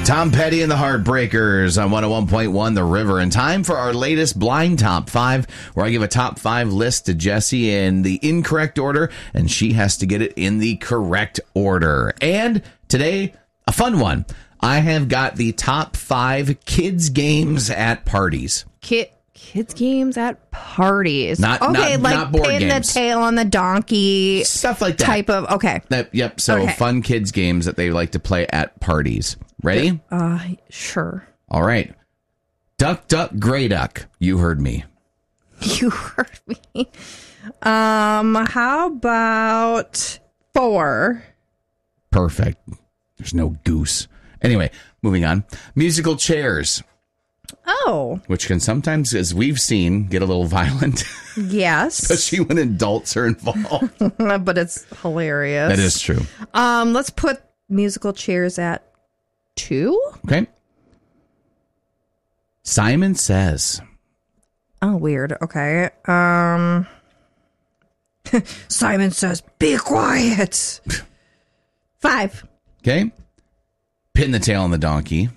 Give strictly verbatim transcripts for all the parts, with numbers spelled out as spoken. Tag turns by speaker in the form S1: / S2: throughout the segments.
S1: Tom Petty and the Heartbreakers on one oh one point one The River. And time for our latest blind top five, where I give a top five list to Jessie in the incorrect order, and she has to get it in the correct order. And today, a fun one. I have got the top five kids games at parties.
S2: Kid, kids games at parties.
S1: Not,
S2: okay,
S1: not,
S2: like
S1: not board
S2: pin
S1: games.
S2: the tail on the donkey.
S1: Stuff like that.
S2: Type of, okay.
S1: That, yep, so
S2: Okay.
S1: fun kids games that they like to play at parties. Ready?
S2: Uh, sure.
S1: All right. Duck, duck, gray duck. You heard me.
S2: You heard me. Um, how about four?
S1: Perfect. There's no goose. Anyway, moving on. Musical chairs,
S2: Oh,
S1: which can sometimes, as we've seen, get a little violent,
S2: yes.
S1: especially when adults are involved.
S2: But it's hilarious.
S1: That is true.
S2: Um, let's put musical chairs at two.
S1: Okay. Simon Says.
S2: Oh, weird. Okay. Um, Simon Says, be quiet. Five.
S1: Okay. Pin the tail on the donkey.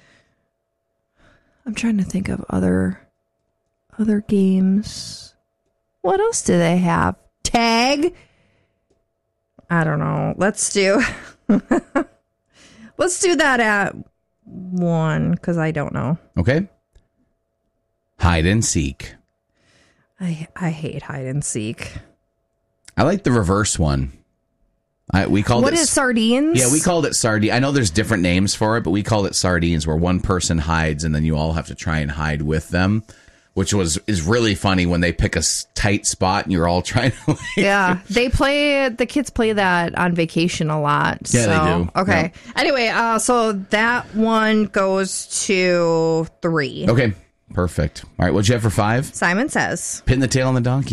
S2: I'm trying to think of other other games. What else do they have? Tag? I don't know. Let's do Let's do that at one, because I don't know.
S1: Okay. Hide and seek.
S2: I I hate hide and seek.
S1: I like the reverse one. I, we called
S2: What
S1: it
S2: is sardines?
S1: Yeah, we called it sardine. I know there's different names for it, but we called it sardines, where one person hides and then you all have to try and hide with them, which was is really funny when they pick a s- tight spot and you're all trying to. Like,
S2: Yeah, they play. The kids play that on vacation a lot.
S1: Yeah,
S2: so,
S1: they do.
S2: Okay. Anyway, uh, so that one goes to three.
S1: Okay, perfect. All right, what'd you have for five?
S2: Simon Says.
S1: Pin the tail on the donkey.